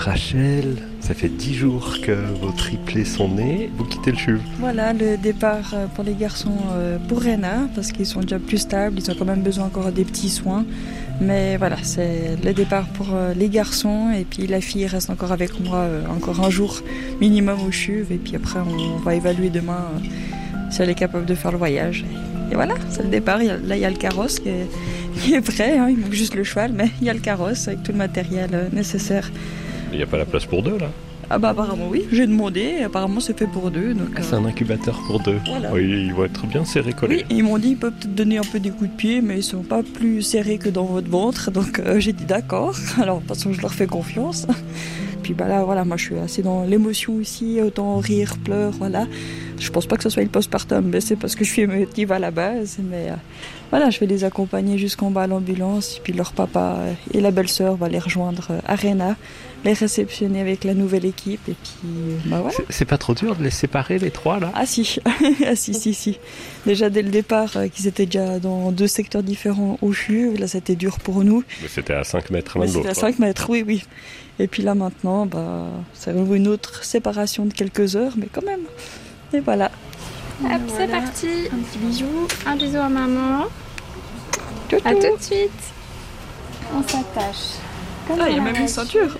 Rachel, ça fait 10 jours que vos triplés sont nés, vous quittez le CHUV. Voilà, le départ pour les garçons pour Réna, parce qu'ils sont déjà plus stables, ils ont quand même besoin encore des petits soins. Mais voilà, c'est le départ pour les garçons, et puis la fille reste encore avec moi encore un jour minimum au CHUV, et puis après on va évaluer demain si elle est capable de faire le voyage. Et voilà, c'est le départ. Là, il y a le carrosse qui est prêt, hein. Il manque juste le cheval, mais il y a le carrosse avec tout le matériel nécessaire. Il n'y a pas la place pour deux, là? Ah bah apparemment oui, j'ai demandé, apparemment c'est fait pour deux. Donc, c'est un incubateur pour deux. Voilà. Oui, ils vont être bien serrés collés. Oui, ils m'ont dit ils peuvent peut-être donner un peu des coups de pied, mais ils sont pas plus serrés que dans votre ventre, donc j'ai dit d'accord. Alors de toute façon je leur fais confiance. Puis bah là voilà, moi je suis assez dans l'émotion aussi, autant rire, pleurer, voilà. Je pense pas que ce soit le postpartum, mais c'est parce que je suis émotive à la base, mais voilà, je vais les accompagner jusqu'en bas à l'ambulance, et puis leur papa et la belle-sœur vont les rejoindre à Réna, les réceptionner avec la nouvelle équipe, et puis bah voilà. C'est pas trop dur de les séparer les trois là? Ah si, ah si. Déjà dès le départ, qu'ils étaient déjà dans 2 secteurs différents au CHUV, là c'était dur pour nous. Mais c'était à 5 mètres l'un de l'autre. C'était à 5 mètres, oui. Et puis là maintenant, bah, ça va une autre séparation de quelques heures, mais quand même. Et voilà. Hop, voilà. C'est parti. Un petit bisou. Un bisou à maman. Toutou. À tout de suite. On s'attache. Ah, il y a même une ceinture.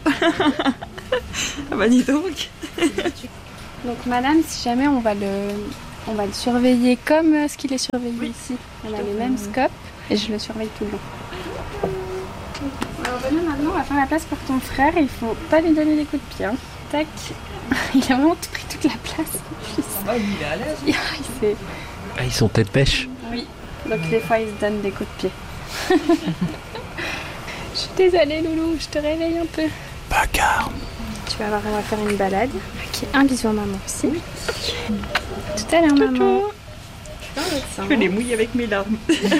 Ah bah dis donc. Donc madame, si jamais on va le surveiller comme ce qu'il est surveillé ici. On a les mêmes scopes et je le surveille tout le long. Alors voilà, maintenant on va faire la place pour ton frère. Il faut pas lui donner des coups de pied. Hein. Tac. Il a vraiment pris toute la place. Ah, il est à l'aise. Ah, ils sont tête pêche. Oui. Donc des fois, ils se donnent des coups de pied. Je suis désolée, Loulou. Je te réveille un peu. Bagarre. Tu vas voir, on va faire une balade. Ok, un bisou à maman aussi. Oui. Tout à l'heure, maman. Je vais les mouiller avec mes larmes.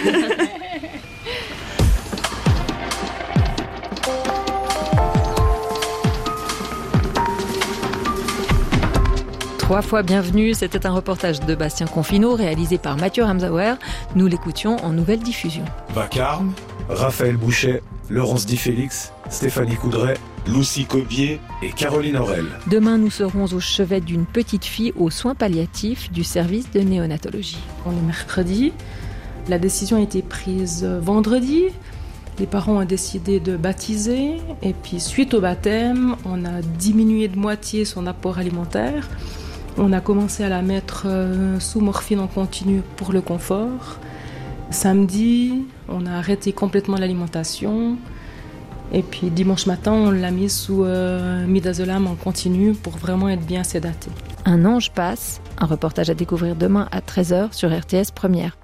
3 fois bienvenue, c'était un reportage de Bastien Confineau réalisé par Mathieu Ramsauer. Nous l'écoutions en nouvelle diffusion. Vacarme, Raphaël Bouchet, Laurence Di Félix, Stéphanie Coudray, Lucie Cobier et Caroline Aurel. Demain, nous serons au chevet d'une petite fille aux soins palliatifs du service de néonatologie. On est mercredi, la décision a été prise vendredi. Les parents ont décidé de baptiser et puis suite au baptême, on a diminué de moitié son apport alimentaire. On a commencé à la mettre sous morphine en continu pour le confort. Samedi, on a arrêté complètement l'alimentation. Et puis dimanche matin, on l'a mise sous midazolam en continu pour vraiment être bien sédatée. Un ange passe, un reportage à découvrir demain à 13h sur RTS Première.